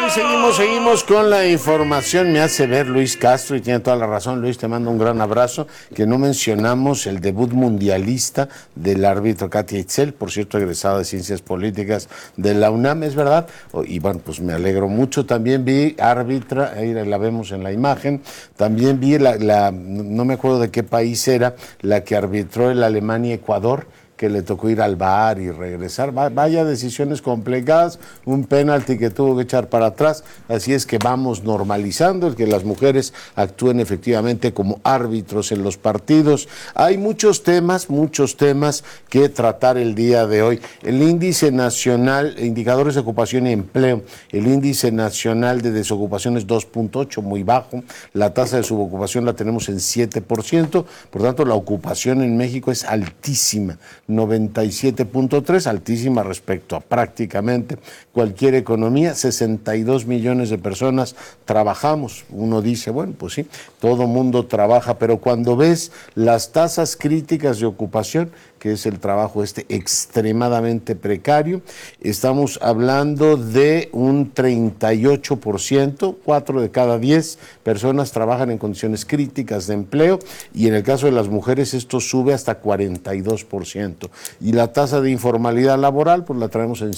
Bueno, y seguimos con la información. Me hace ver Luis Castro, y tiene toda la razón. Luis, te mando un gran abrazo, que no mencionamos el debut mundialista del árbitro Katia Itzel, por cierto, egresada de Ciencias Políticas de la UNAM, ¿es verdad? Y bueno, pues me alegro mucho. También vi árbitra, ahí la vemos en la imagen, también vi no me acuerdo de qué país era, la que arbitró el Alemania-Ecuador, que le tocó ir al VAR y regresar. Vaya decisiones complicadas, un penalti que tuvo que echar para atrás. Así es que vamos normalizando el que las mujeres actúen efectivamente como árbitros en los partidos. Hay muchos temas que tratar el día de hoy. El índice nacional, indicadores de ocupación y empleo, el índice nacional de desocupación es 2.8, muy bajo. La tasa de subocupación la tenemos en 7%, por tanto la ocupación en México es altísima. 97.3, altísima respecto a prácticamente cualquier economía. 62 millones de personas trabajamos. Uno dice, bueno, pues sí, todo mundo trabaja, pero cuando ves las tasas críticas de ocupación, que es el trabajo extremadamente precario, estamos hablando de un 38%, 4 de cada 10 personas trabajan en condiciones críticas de empleo, y en el caso de las mujeres esto sube hasta 42%. Y la tasa de informalidad laboral, pues la traemos en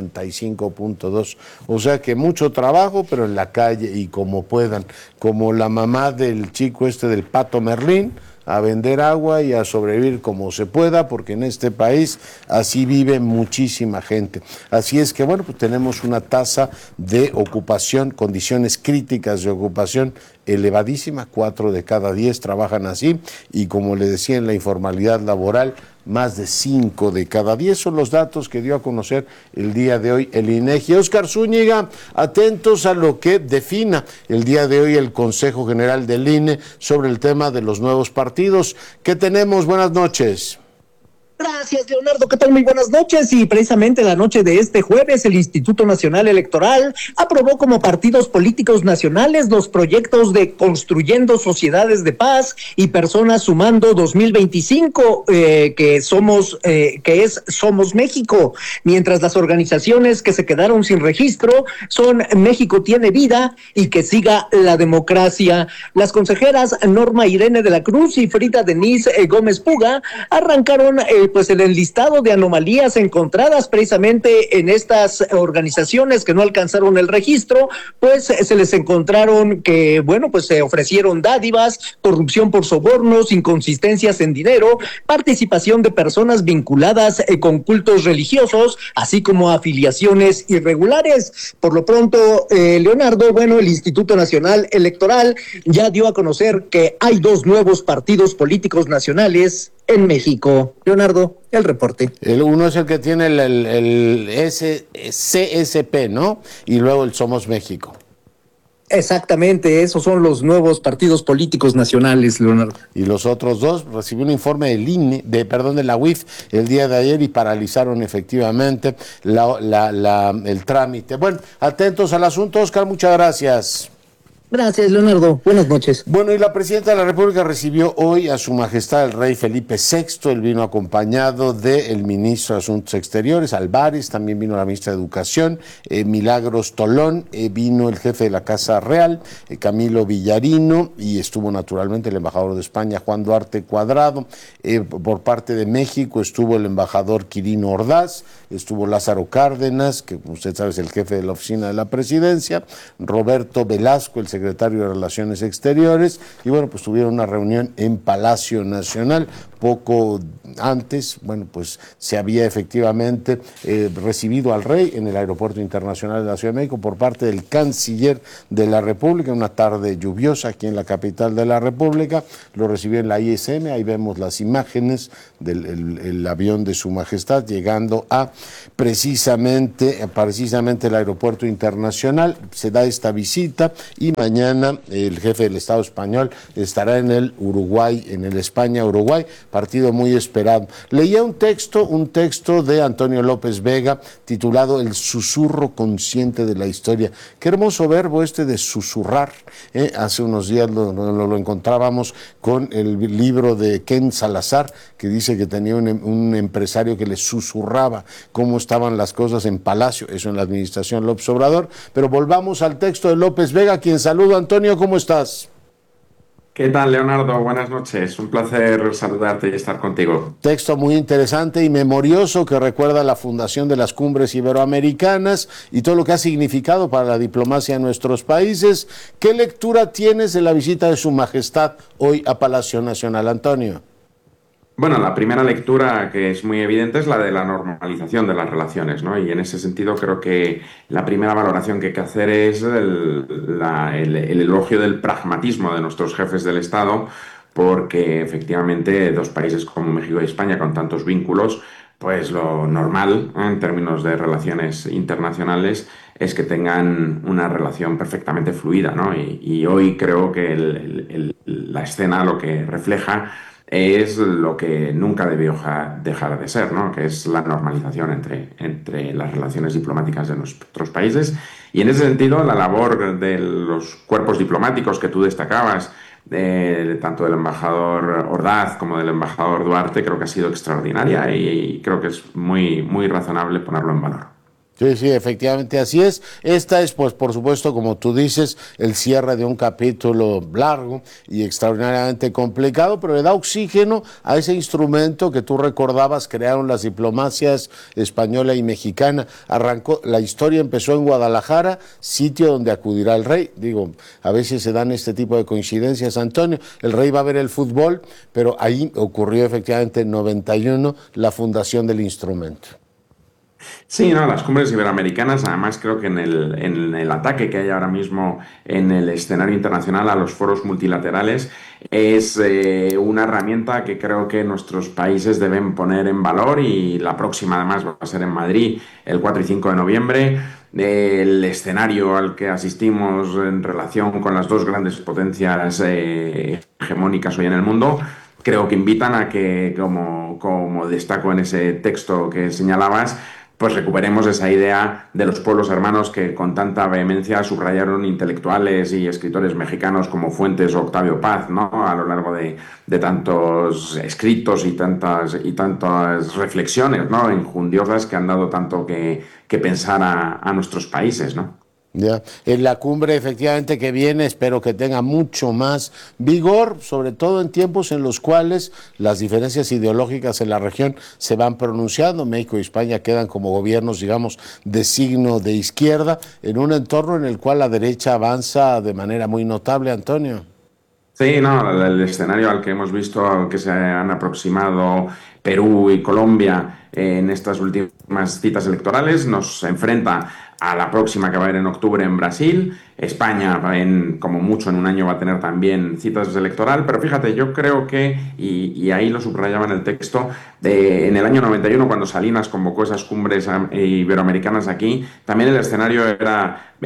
55.2. O sea que mucho trabajo, pero en la calle y como puedan. Como la mamá del chico del Pato Merlín, a vender agua y a sobrevivir como se pueda, porque en este país así vive muchísima gente. Así es que, bueno, pues tenemos una tasa de ocupación, condiciones críticas de ocupación elevadísima, 4 de cada 10 trabajan así, y como le decía, en la informalidad laboral, más de 5 de cada 10 son los datos que dio a conocer el día de hoy el INEGI. Óscar Zúñiga, atentos a lo que defina el día de hoy el Consejo General del INE sobre el tema de los nuevos partidos. ¿Qué tenemos? Buenas noches. Gracias, Leonardo. ¿Qué tal? Muy buenas noches. Y precisamente la noche de este jueves, el Instituto Nacional Electoral aprobó como partidos políticos nacionales los proyectos de Construyendo Sociedades de Paz y Personas Sumando 2025, que es Somos México. Mientras las organizaciones que se quedaron sin registro son México Tiene Vida y Que Siga la Democracia. Las consejeras Norma Irene de la Cruz y Frida Denise Gómez Puga arrancaron pues el enlistado de anomalías encontradas precisamente en estas organizaciones que no alcanzaron el registro. Pues se les encontraron que, bueno, pues se ofrecieron dádivas, corrupción por sobornos, inconsistencias en dinero, participación de personas vinculadas con cultos religiosos, así como afiliaciones irregulares. Por lo pronto, Leonardo, bueno, el Instituto Nacional Electoral ya dio a conocer que hay 2 nuevos partidos políticos nacionales en México. Leonardo, el reporte. Uno es el que tiene el CSP, ¿no? Y luego el Somos México. Exactamente, esos son los nuevos partidos políticos nacionales, Leonardo. Y los otros 2, recibí un informe del INE, de la UIF, el día de ayer, y paralizaron efectivamente el trámite. Bueno, atentos al asunto, Óscar, muchas gracias. Gracias, Leonardo. Buenas noches. Bueno, y la presidenta de la República recibió hoy a su majestad el rey Felipe VI. Él vino acompañado del ministro de Asuntos Exteriores, Álvarez, también vino la ministra de Educación, Milagros Tolón, vino el jefe de la Casa Real, Camilo Villarino, y estuvo naturalmente el embajador de España, Juan Duarte Cuadrado. Por parte de México estuvo el embajador Quirino Ordaz, estuvo Lázaro Cárdenas, que usted sabe es el jefe de la oficina de la presidencia, Roberto Velasco, el secretario de Relaciones Exteriores, y bueno, pues tuvieron una reunión en Palacio Nacional. Poco antes, bueno, pues se había efectivamente recibido al rey en el Aeropuerto Internacional de la Ciudad de México por parte del canciller de la República, una tarde lluviosa aquí en la capital de la República. Lo recibió en la ISM, ahí vemos las imágenes del avión de su majestad llegando a precisamente el Aeropuerto Internacional. Se da esta visita y mañana el jefe del Estado español estará en el Uruguay, en el España-Uruguay, partido muy esperado. Leía un texto de Antonio López Vega titulado El susurro consciente de la historia. Qué hermoso verbo este de susurrar. Hace unos días lo encontrábamos con el libro de Ken Salazar, que dice que tenía un empresario que le susurraba cómo estaban las cosas en Palacio, eso en la administración López Obrador. Pero volvamos al texto de López Vega, quien saludo. Antonio, ¿cómo estás? ¿Qué tal, Leonardo? Buenas noches. Un placer saludarte y estar contigo. Texto muy interesante y memorioso que recuerda la fundación de las cumbres iberoamericanas y todo lo que ha significado para la diplomacia en nuestros países. ¿Qué lectura tienes de la visita de Su Majestad hoy a Palacio Nacional, Antonio? Bueno, la primera lectura que es muy evidente es la de la normalización de las relaciones, ¿no? Y en ese sentido creo que la primera valoración que hay que hacer es el elogio del pragmatismo de nuestros jefes del Estado, porque efectivamente dos países como México y España con tantos vínculos, pues lo normal, en términos de relaciones internacionales es que tengan una relación perfectamente fluida, ¿no? Y hoy creo que la escena lo que refleja es lo que nunca debió dejar de ser, ¿no? Que es la normalización entre las relaciones diplomáticas de nuestros países. Y en ese sentido, la labor de los cuerpos diplomáticos que tú destacabas, tanto del embajador Ordaz como del embajador Duarte, creo que ha sido extraordinaria y creo que es muy, muy razonable ponerlo en valor. Sí, efectivamente así es. Esta es, pues, por supuesto, como tú dices, el cierre de un capítulo largo y extraordinariamente complicado, pero le da oxígeno a ese instrumento que tú recordabas, crearon las diplomacias española y mexicana. La historia empezó en Guadalajara, sitio donde acudirá el rey. Digo, a veces se dan este tipo de coincidencias, Antonio. El rey va a ver el fútbol, pero ahí ocurrió efectivamente en 91 la fundación del instrumento. Sí, no, las cumbres iberoamericanas, además creo que en el ataque que hay ahora mismo en el escenario internacional a los foros multilaterales es una herramienta que creo que nuestros países deben poner en valor y la próxima además va a ser en Madrid el 4 y 5 de noviembre. El escenario al que asistimos en relación con las dos grandes potencias hegemónicas hoy en el mundo creo que invitan a que, como destaco en ese texto que señalabas, pues recuperemos esa idea de los pueblos hermanos que con tanta vehemencia subrayaron intelectuales y escritores mexicanos como Fuentes o Octavio Paz, ¿no? A lo largo de tantos escritos y tantas reflexiones, ¿no? Enjundiosas que han dado tanto que pensar a nuestros países, ¿no? Ya, en la cumbre efectivamente que viene espero que tenga mucho más vigor, sobre todo en tiempos en los cuales las diferencias ideológicas en la región se van pronunciando. México y España quedan como gobiernos, digamos, de signo de izquierda, en un entorno en el cual la derecha avanza de manera muy notable, Antonio. Sí, no, el escenario al que hemos visto al que se han aproximado Perú y Colombia en estas últimas citas electorales nos enfrenta a la próxima que va a haber en octubre en Brasil. España, como mucho en un año, va a tener también citas electoral, pero fíjate, yo creo que, y ahí lo subrayaba en el texto, en el año 91, cuando Salinas convocó esas cumbres iberoamericanas aquí, también el escenario era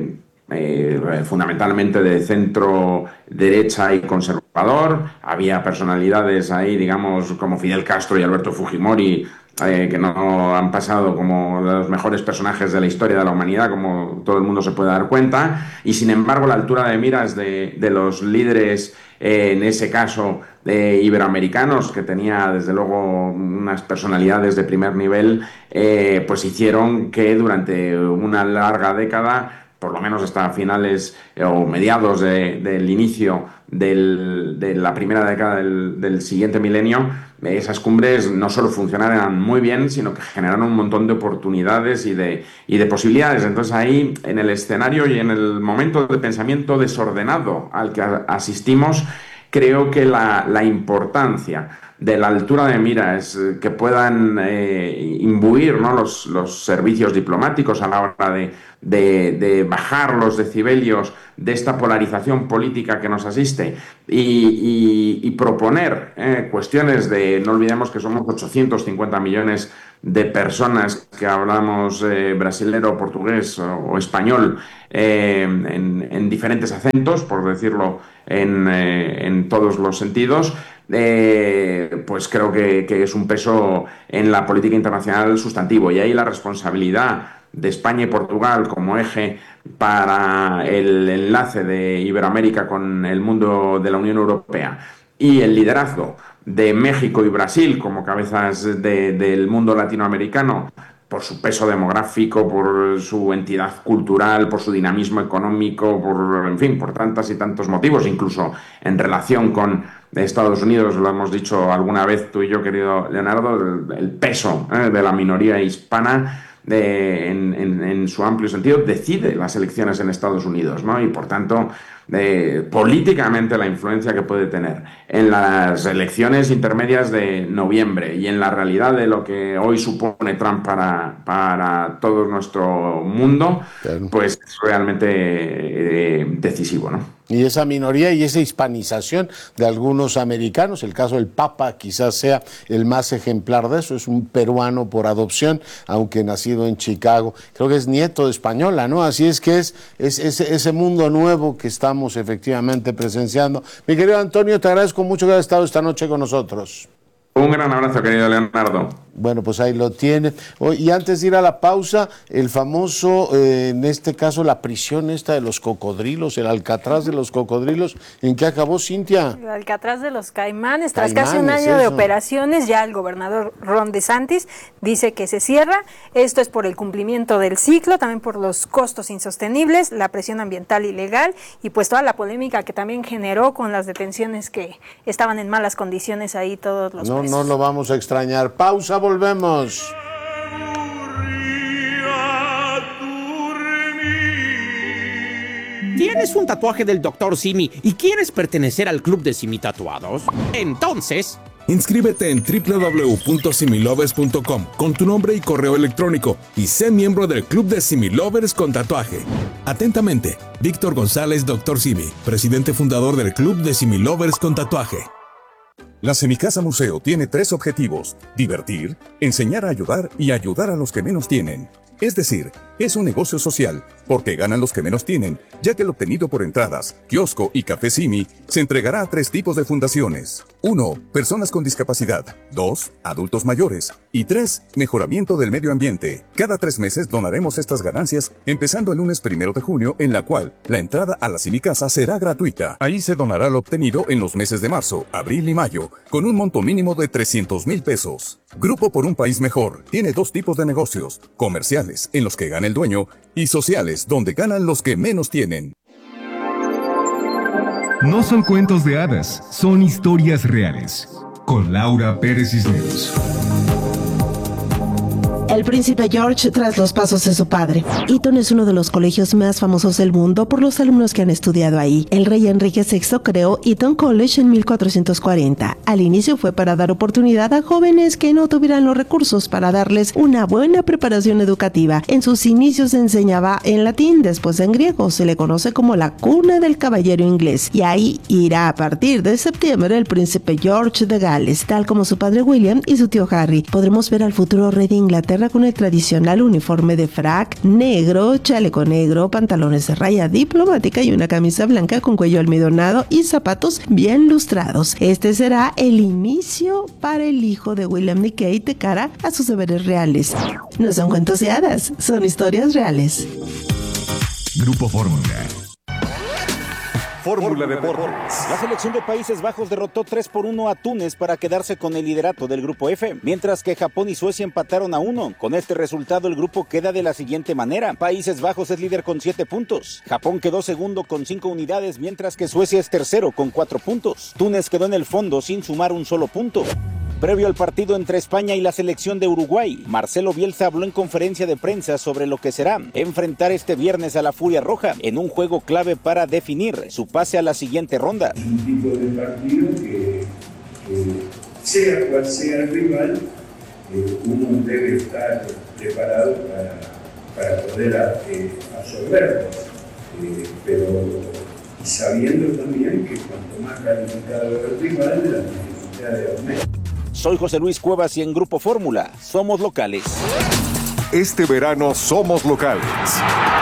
fundamentalmente de centro derecha y conservador. Había personalidades ahí, digamos, como Fidel Castro y Alberto Fujimori, que no han pasado como de los mejores personajes de la historia de la humanidad, como todo el mundo se puede dar cuenta, y sin embargo la altura de miras de los líderes, en ese caso iberoamericanos, que tenía desde luego unas personalidades de primer nivel, pues hicieron que durante una larga década, por lo menos hasta finales o mediados del inicio de la primera década del siguiente milenio, esas cumbres no solo funcionaran muy bien, sino que generaron un montón de oportunidades y de posibilidades. Entonces ahí, en el escenario y en el momento de pensamiento desordenado al que asistimos, creo que la importancia de la altura de miras que puedan imbuir, ¿no? los servicios diplomáticos a la hora de bajar los decibelios de esta polarización política que nos asiste y proponer cuestiones no olvidemos que somos 850 millones de personas que hablamos brasilero, portugués o español en diferentes acentos, por decirlo en todos los sentidos. pues creo que es un peso en la política internacional sustantivo. Y ahí la responsabilidad de España y Portugal como eje para el enlace de Iberoamérica con el mundo de la Unión Europea y el liderazgo de México y Brasil como cabezas del mundo latinoamericano, por su peso demográfico, por su entidad cultural, por su dinamismo económico, en fin, por tantos y tantos motivos, incluso en relación con Estados Unidos, lo hemos dicho alguna vez tú y yo, querido Leonardo, el peso de la minoría hispana en su amplio sentido decide las elecciones en Estados Unidos, ¿no? Y por tanto, políticamente la influencia que puede tener en las elecciones intermedias de noviembre y en la realidad de lo que hoy supone Trump para todo nuestro mundo, pues es realmente decisivo, ¿no? Y esa minoría y esa hispanización de algunos americanos, el caso del Papa quizás sea el más ejemplar de eso, es un peruano por adopción, aunque nacido en Chicago, creo que es nieto de española, ¿no? Así es que es ese mundo nuevo que estamos efectivamente presenciando. Mi querido Antonio, te agradezco mucho que hayas estado esta noche con nosotros. Un gran abrazo, querido Leonardo. Bueno, pues ahí lo tiene. Y antes de ir a la pausa, el famoso, en este caso, la prisión esta de los cocodrilos, el Alcatraz de los cocodrilos, ¿en qué acabó, Cintia? El Alcatraz de los Caimanes, tras casi un año de operaciones, ya el gobernador Ron DeSantis dice que se cierra. Esto es por el cumplimiento del ciclo, también por los costos insostenibles, la presión ambiental ilegal y pues toda la polémica que también generó con las detenciones que estaban en malas condiciones ahí todos los presos. No lo vamos a extrañar. Pausa, volvemos. ¿Tienes un tatuaje del Dr. Simi y quieres pertenecer al club de Simi Tatuados? Entonces, inscríbete en www.similovers.com con tu nombre y correo electrónico y sé miembro del club de Similovers con tatuaje. Atentamente, Víctor González, Dr. Simi, presidente fundador del club de Similovers con tatuaje. La Semicasa Museo tiene 3 objetivos: divertir, enseñar a ayudar y ayudar a los que menos tienen. Es decir, es un negocio social, porque ganan los que menos tienen, ya que el obtenido por entradas, kiosco y café Simi se entregará a 3 tipos de fundaciones. 1. Personas con discapacidad. 2. Adultos mayores. Y 3. Mejoramiento del medio ambiente. Cada 3 meses donaremos estas ganancias, empezando el lunes 1 de junio, en la cual la entrada a la Semicasa será gratuita. Ahí se donará lo obtenido en los meses de marzo, abril y mayo, con un monto mínimo de 300,000 pesos. Grupo por un País Mejor tiene 2 tipos de negocios: comerciales, en los que gana el dueño, y sociales, donde ganan los que menos tienen. No son cuentos de hadas, son historias reales. Con Laura Pérez Cisneros. El príncipe George tras los pasos de su padre. Eton es uno de los colegios más famosos del mundo por los alumnos que han estudiado ahí. El rey Enrique VI creó Eton College en 1440. Al inicio fue para dar oportunidad a jóvenes que no tuvieran los recursos para darles una buena preparación educativa. En sus inicios se enseñaba en latín, después en griego. Se le conoce como la cuna del caballero inglés. Y ahí irá a partir de septiembre el príncipe George de Gales, tal como su padre William y su tío Harry. Podremos ver al futuro rey de Inglaterra con el tradicional uniforme de frac negro, chaleco negro, pantalones de raya diplomática y una camisa blanca con cuello almidonado y zapatos bien lustrados. Este será el inicio para el hijo de William y Kate de cara a sus deberes reales. No son cuentos de hadas, son historias reales. Grupo Fórmula. Fórmula Deportes. La selección de Países Bajos derrotó 3-1 a Túnez para quedarse con el liderato del Grupo F, mientras que Japón y Suecia empataron a 1. Con este resultado el grupo queda de la siguiente manera: Países Bajos es líder con 7 puntos, Japón quedó segundo con 5 unidades, mientras que Suecia es tercero con 4 puntos. Túnez quedó en el fondo sin sumar un solo punto. Previo al partido entre España y la selección de Uruguay, Marcelo Bielsa habló en conferencia de prensa sobre lo que será enfrentar este viernes a la Furia Roja en un juego clave para definir su pase a la siguiente ronda. Un tipo de partido que sea cual sea el rival, uno debe estar preparado para poder absorberlo, pero sabiendo también que cuanto más calificado es el rival, la dificultad de aumento. Soy José Luis Cuevas y en Grupo Fórmula somos locales. Este verano somos locales.